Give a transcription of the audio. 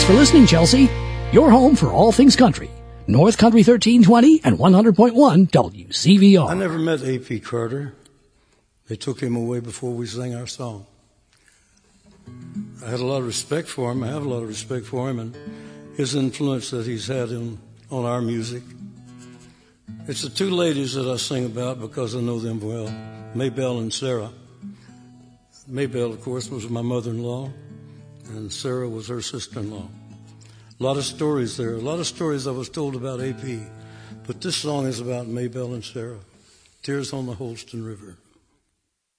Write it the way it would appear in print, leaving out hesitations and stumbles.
Thanks for listening, Chelsea. Your home for all things country. North Country 1320 and 100.1 WCVR. I never met A.P. Carter. They took him away before we sang our song. I had a lot of respect for him. I have a lot of respect for him and his influence that he's had on our music. It's the two ladies that I sing about because I know them well, Maybelle and Sarah. Maybelle, of course, was my mother-in-law, and Sarah was her sister-in-law. A lot of stories there, a lot of stories I was told about A.P., but this song is about Maybelle and Sarah. Tears on the Holston River.